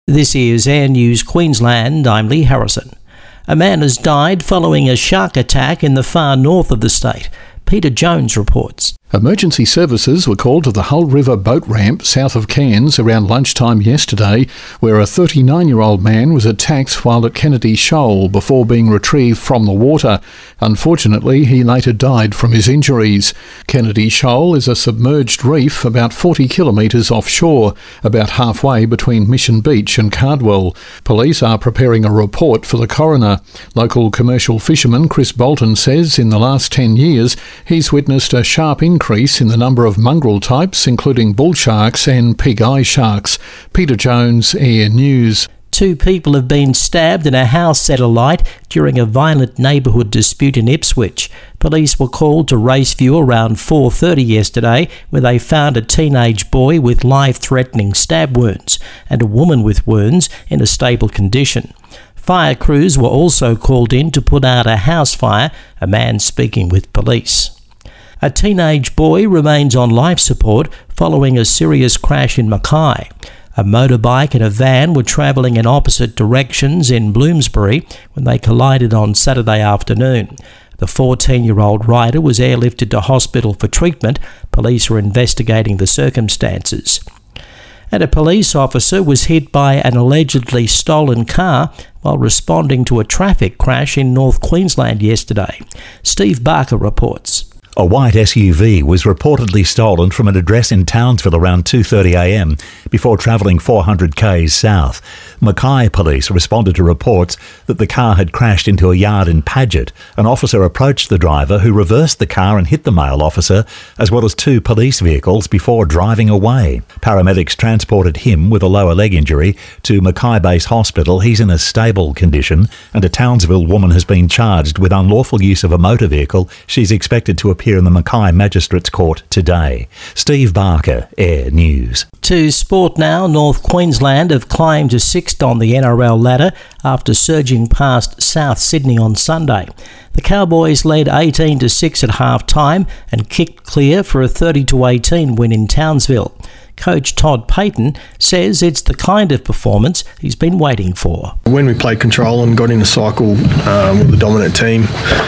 This is Air News Queensland. I'm Lee Harrison. A man has died following a shark attack in the far north of the state. Peter Jones reports. Emergency services were called to the Hull River boat ramp south of Cairns around lunchtime yesterday, where a 39-year-old man was attacked while at Kennedy Shoal before being retrieved from the water. Unfortunately, he later died from his injuries. Kennedy Shoal is a submerged reef about 40 kilometres offshore, about halfway between Mission Beach and Cardwell. Police are preparing a report for the coroner. Local commercial fisherman Chris Bolton says in the last 10 years he's witnessed a sharp increase in the number of mongrel types, including bull sharks and pig-eye sharks. Peter Jones, Air News. 2 people have been stabbed and a house set alight during a violent neighbourhood dispute in Ipswich. Police were called to Raceview around 4:30 yesterday, where they found a teenage boy with life-threatening stab wounds and a woman with wounds in a stable condition. Fire crews were also called in to put out a house fire, a man speaking with police. A teenage boy remains on life support following a serious crash in Mackay. A motorbike and a van were travelling in opposite directions in Bloomsbury when they collided on Saturday afternoon. The 14-year-old rider was airlifted to hospital for treatment. Police are investigating the circumstances. And a police officer was hit by an allegedly stolen car while responding to a traffic crash in North Queensland yesterday. Steve Barker reports. A white SUV was reportedly stolen from an address in Townsville around 2:30am before travelling 400 k's south. Mackay police responded to reports that the car had crashed into a yard in Paget. An officer approached the driver, who reversed the car and hit the male officer, as well as 2 police vehicles, before driving away. Paramedics transported him with a lower leg injury to Mackay Base Hospital. He's in a stable condition, and a Townsville woman has been charged with unlawful use of a motor vehicle. She's expected to appear in the Mackay Magistrates Court today. Steve Barker, Air News. To sport now. North Queensland have climbed to 6th on the NRL ladder after surging past South Sydney on Sunday. The Cowboys led 18-6 at half-time and kicked clear for a 30-18 win in Townsville. Coach Todd Payton says it's the kind of performance he's been waiting for. When we played control and got in a cycle with the dominant team,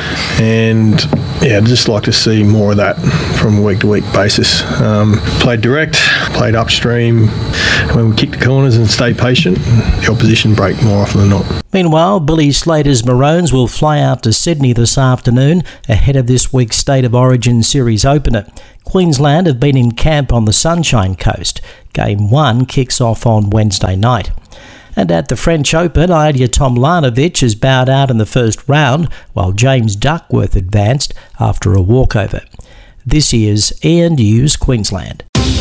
and I'd just like to see more of that from a week-to-week basis. Played direct, played upstream. When we kicked the corners and stayed patient, the opposition break more often than not. Meanwhile, Billy Slater's Maroons will fly out to Sydney this afternoon ahead of this week's State of Origin Series opener. Queensland have been in camp on the Sunshine Coast. Game 1 kicks off on Wednesday night. And at the French Open, Ilya Tomljanovic has bowed out in the first round, while James Duckworth advanced after a walkover. This is Air News Queensland.